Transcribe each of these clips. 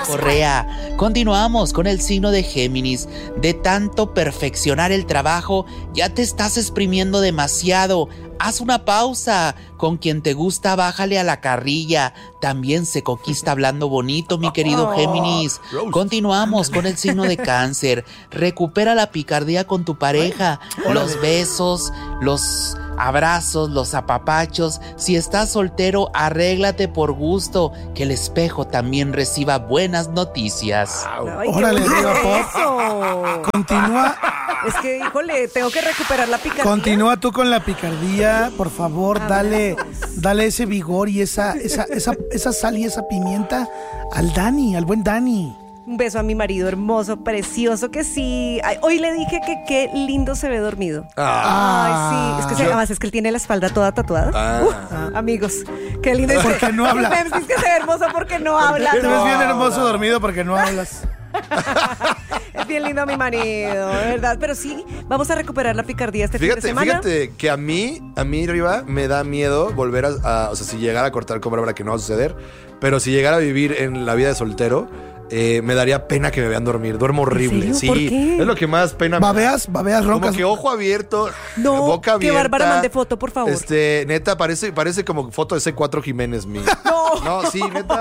Correa. Continuamos con el signo de Géminis. De tanto perfeccionar el trabajo, ya te estás exprimiendo demasiado. Haz una pausa. Con quien te gusta, bájale a la carrilla. También se conquista hablando bonito, mi querido Géminis. Continuamos con el signo de Cáncer. Recupera la picardía con tu pareja. Los besos, los abrazos, los apapachos. Si estás soltero, arréglate por gusto. Que el espejo también reciba buenas noticias. Ay, órale, Diva Pop. Continúa. Es que, híjole, tengo que recuperar la picardía. Continúa tú con la picardía, por favor, dale ese vigor y esa sal y esa pimienta al buen Dani. Un beso a mi marido hermoso, precioso, que sí. Ay, hoy le dije que qué lindo se ve dormido. Ay, sí. Además es que él tiene la espalda toda tatuada. Amigos, qué lindo. Porque no habla. Es que se ve hermoso porque no habla. Te ves bien hermoso dormido porque no hablas. Es bien lindo mi marido, ¿verdad? Pero sí, vamos a recuperar la picardía este fin de semana. Fíjate que a mí, Riva, me da miedo volver o sea, si llegara a cortar con Bárbara, que no va a suceder, pero si llegara a vivir en la vida de soltero, me daría pena que me vean dormir. Duermo horrible. ¿En serio? Sí, ¿Por qué? es lo que más pena me da. Babeas roncas. Como que ojo abierto, no, boca abierta. Que Bárbara mande foto, por favor. Neta, parece como foto de C4 Jiménez mío. No, sí, neta,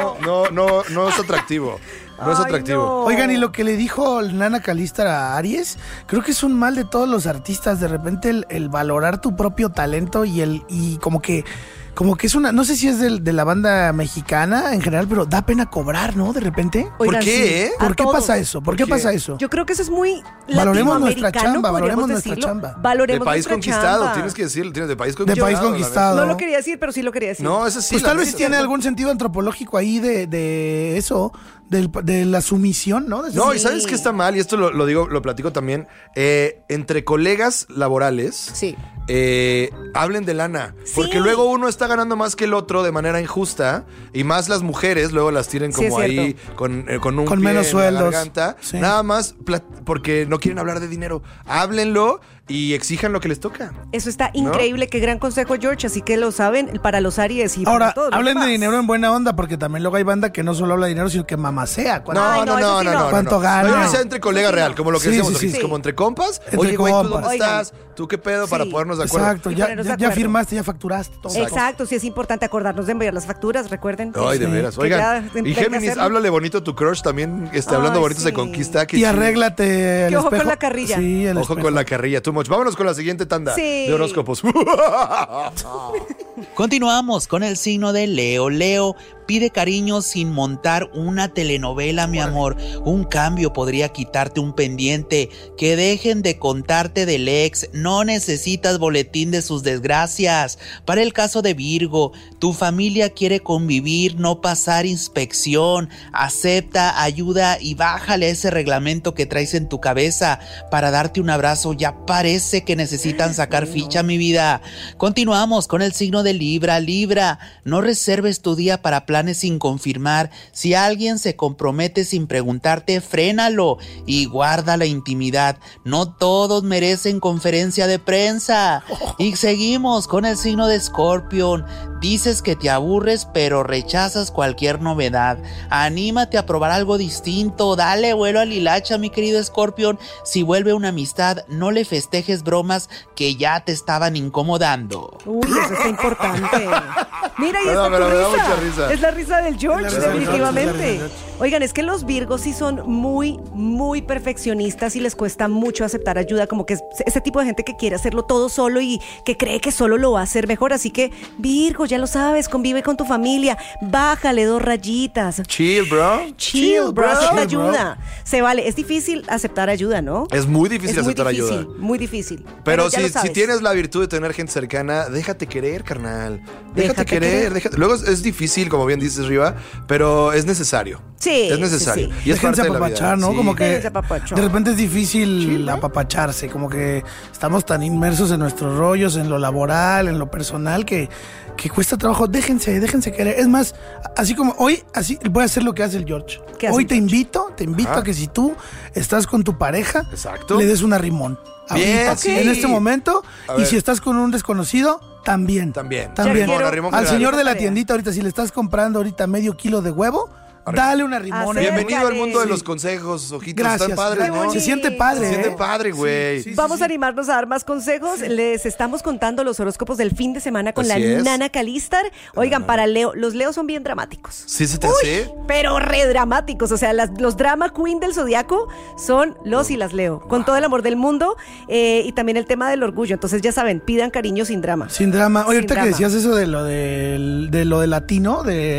no es atractivo. No es atractivo. No. Oigan, y lo que le dijo Nana Calístara a Aries, creo que es un mal de todos los artistas. De repente el valorar tu propio talento y como que es una, no sé si es de la banda mexicana en general, pero da pena cobrar, ¿no? De repente. Oigan, ¿por qué? Sí, ¿Por qué pasa eso? ¿Por qué pasa eso? Yo creo que eso es muy valoremos nuestra latinoamericano, chamba, valoremos nuestra decirlo. chamba. Valoremos de país nuestra conquistado, chamba. tienes que decirlo, de país conquistado. De país conquistado. No lo quería decir, pero sí lo quería decir. No, eso sí. Pues tal vez tiene algún sentido antropológico ahí de eso, de la sumisión, ¿no? No, y ¿sabes qué está mal? Y esto lo platico también. Entre colegas laborales, sí. Hablen de lana. Porque luego uno está ganando más que el otro de manera injusta. Y más las mujeres luego las tienen como ahí con un con pie menos en sueldos. la garganta. Sí. Nada más porque no quieren hablar de dinero. Háblenlo y exijan lo que les toca. Eso está increíble. Qué gran consejo, George. Así que lo saben para los Aries y ahora, para todos. Hablen de dinero en buena onda, porque también luego hay banda que no solo habla de dinero, sino que mamasea. No. ¿Cuánto gana? No, sea entre colega real, como lo que decíamos, como entre compas. Oye, güey, ¿tú dónde estás? ¿Tú qué pedo? Para ponernos de acuerdo. Exacto, ya firmaste, ya facturaste todo. Exacto, sí es importante acordarnos de enviar las facturas, recuerden. Ay, de veras. Oigan, y Géminis, háblale bonito a tu crush también, hablando bonito se conquista. Y arréglate el ojo espejo. con la carrilla. Sí, ojo con la carrilla, too much. Vámonos con la siguiente tanda de horóscopos. Continuamos con el signo de Leo. Leo, pide cariño sin montar una telenovela, mi amor. Un cambio podría quitarte un pendiente. Que dejen de contarte del ex. No necesitas boletín de sus desgracias. Para el caso de Virgo, tu familia quiere convivir, no pasar inspección. Acepta, ayuda y bájale ese reglamento que traes en tu cabeza para darte un abrazo. Ya parece que necesitan sacar ficha, mi vida. Continuamos con el signo de Libra. Libra, no reserves tu día para planes sin confirmar. Si alguien se compromete sin preguntarte, frénalo y guarda la intimidad. No todos merecen conferencia de prensa. Y seguimos con el signo de Escorpión. Dices que te aburres, pero rechazas cualquier novedad. Anímate a probar algo distinto. Dale vuelo al hilacha, mi querido Escorpión. Si vuelve una amistad, no le festejes bromas que ya te estaban incomodando. Uy, eso está importante. Mira, y esta me da risa. mucha risa. Es la risa del George, definitivamente. Oigan, es que los Virgos sí son muy, muy perfeccionistas y les cuesta mucho aceptar ayuda, como que es ese tipo de gente que quiere hacerlo todo solo y que cree que solo lo va a hacer mejor. Así que, Virgo, ya lo sabes, convive con tu familia, bájale 2 rayitas. Chill, bro. Acepta ayuda. Se vale, es difícil aceptar ayuda, ¿no? Es muy difícil aceptar ayuda. Muy difícil. Pero si tienes la virtud de tener gente cercana, déjate querer, carnal. Déjate querer. Luego es difícil, como bien dices, Riva, pero es necesario. Sí. Es necesario. Sí. Y es parte de la apapachar, vida. ¿no? Sí. Como que de repente es difícil ¿no? apapacharse, como que estamos tan inmersos en nuestros rollos, en lo laboral, en lo personal, que cuesta trabajo. Déjense querer. Es más, así como hoy, así voy a hacer lo que hace el George. Hoy te invito a que si tú estás con tu pareja, le des un arrimón. Bien, en este momento. Y si estás con un desconocido, también. Al señor de la tiendita ahorita, si le estás comprando ahorita medio kilo de huevo, Dale una rimona. Bienvenido al mundo de Sí. los consejos, ojitos. Gracias. Están padres, ¿no? Se siente padre. Se siente ¿eh? padre, güey. Sí, sí, Vamos sí. a animarnos a dar más consejos. Les estamos contando los horóscopos del fin de semana con Así la es. Nana Calistar. Oigan, para Leo, los Leos son bien dramáticos. ¿Sí se te hace? Pero re dramáticos. O sea, los drama queen del zodiaco son los y las Leo. Con todo el amor del mundo y también el tema del orgullo. Entonces, ya saben, pidan cariño sin drama. Sin drama. Oye, Sin ahorita drama. que decías eso de lo de latino,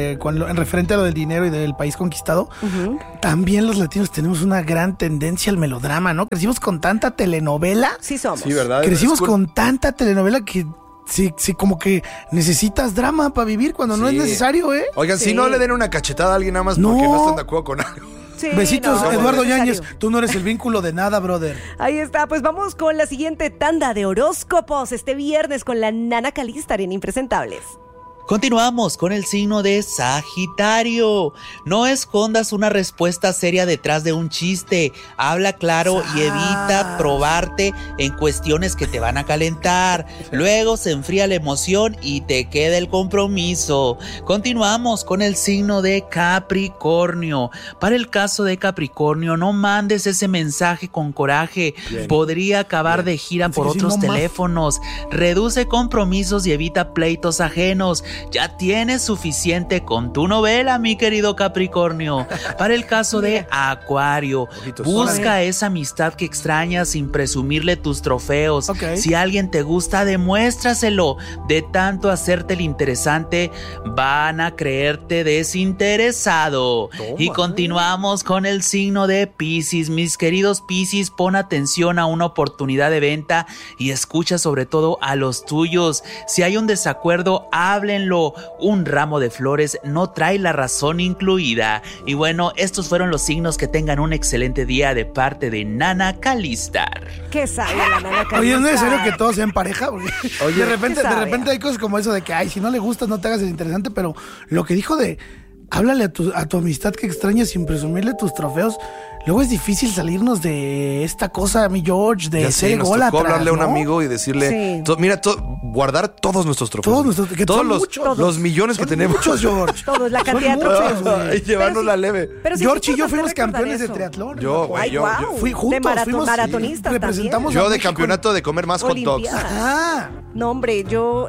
en referente a lo del dinero y del país conquistado, también los latinos tenemos una gran tendencia al melodrama, ¿no? Crecimos con tanta telenovela. Sí somos. Sí, ¿verdad? Crecimos Es con tanta telenovela que sí, como que necesitas drama para vivir cuando no es Sí. necesario, ¿eh? Oigan, si Sí. no le den una cachetada a alguien nada más No. porque no están de acuerdo con algo. Sí, Besitos, no, Eduardo es necesario. Yáñez. Tú no eres el vínculo de nada, brother. Ahí está, pues vamos con la siguiente tanda de horóscopos este viernes con la Nana Calistar en Impresentables. Continuamos con el signo de Sagitario. No escondas una respuesta seria detrás de un chiste. Habla claro y evita probarte en cuestiones que te van a calentar. Luego se enfría la emoción y te queda el compromiso. Continuamos con el signo de Capricornio. Para el caso de Capricornio, no mandes ese mensaje con coraje. Podría acabar de gira por que sí, otros no más. teléfonos. Reduce compromisos y evita pleitos ajenos. Ya tienes suficiente con tu novela, mi querido Capricornio. Para el caso de Acuario, Ojitos. busca esa amistad que extrañas sin presumirle tus trofeos. Ok. Si alguien te gusta, demuéstraselo. De tanto hacerte el interesante, van a creerte desinteresado. Y continuamos con el signo de Piscis. Mis queridos Piscis, pon atención a una oportunidad de venta y escucha sobre todo a los tuyos. Si hay un desacuerdo, háblenlo. Un ramo de flores no trae la razón incluida. Y bueno, estos fueron los signos. Que tengan un excelente día de parte de Nana Calistar. ¿Qué sabe la Nana Calistar? Oye, ¿es necesario que todos sean pareja? Porque Oye, de repente ¿qué sabe? hay cosas como eso de que, ay, si no le gustas, no te hagas el interesante, pero lo que dijo de háblale a tu amistad que extrañas sin presumirle tus trofeos. Luego es difícil salirnos de esta cosa, mi George, de Ya ser sé, nos ególatra, tocó hablarle a un ¿no? amigo y decirle, Sí. mira, guardar todos nuestros trofeos. Todos nuestros- que todos son los, muchos. los millones que Son tenemos. muchos, George. Todos, la Son cantidad de muchos, trofeos. güey. Y llevarnos sí- la leve. pero sí George es y yo importante fuimos recordar campeones de eso. triatlón. Yo, güey, Ay, yo- guau. Fui juntos, de fuimos maratonistas representamos también. Yo de México. campeonato de comer más hot dogs. Olimpiadas. Ah, No, hombre, yo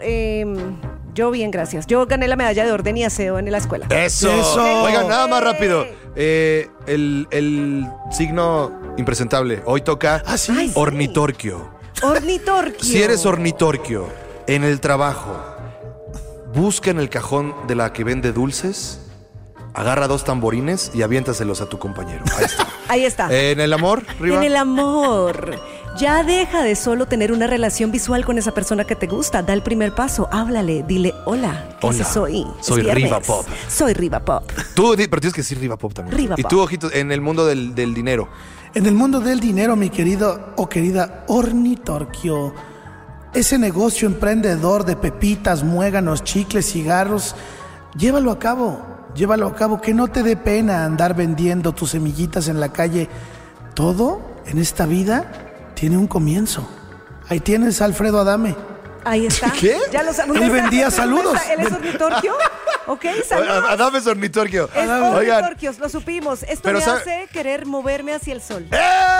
bien, gracias. Yo gané la medalla de orden y aseo en la escuela. Eso. Eso. Oigan, nada más rápido. El signo impresentable. Hoy toca Ah, sí. Ay, sí. ornitorquio. Ornitorquio. Si eres ornitorquio en el trabajo, busca en el cajón de la que vende dulces, agarra 2 tamborines y aviéntaselos a tu compañero. Ahí está. Ahí está. En el amor, Riva. En el amor. Ya deja de solo tener una relación visual con esa persona que te gusta. Da el primer paso. Háblale. Dile, hola. ¿Qué Hola, haces hoy? soy Es viernes. Riva Pop. Soy Riva Pop. Pero tienes que decir Riva Pop también. Riva y Pop. tú, ojitos, en el mundo del dinero. En el mundo del dinero, mi querido o querida ornitorquio, ese negocio emprendedor de pepitas, muéganos, chicles, cigarros, llévalo a cabo, que no te dé pena andar vendiendo tus semillitas en la calle. Todo en esta vida tiene un comienzo. Ahí tienes a Alfredo Adame. Ahí está. ¿Qué? Ya lo sabes. Él vendía saludos. ¿Él es ornitorquio? Ok, saludos. Adame es ornitorquio. Es Oigan. ornitorquios, lo supimos. Esto Pero me sabe- hace querer moverme hacia el sol.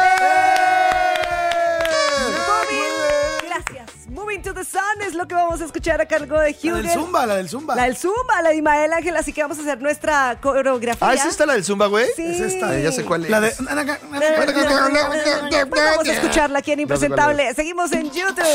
Gracias. Moving to the Sun es lo que vamos a escuchar a cargo de La Hugh. del Zumba, la del Zumba. La del Zumba, la de Imael Ángel. Así que vamos a hacer nuestra coreografía. Ah, ¿es esta la del Zumba, güey? Sí. Es esta. Ya sé cuál es. La de... Pues vamos a escucharla aquí en Ya sé cuál Impresentable. Seguimos en YouTube.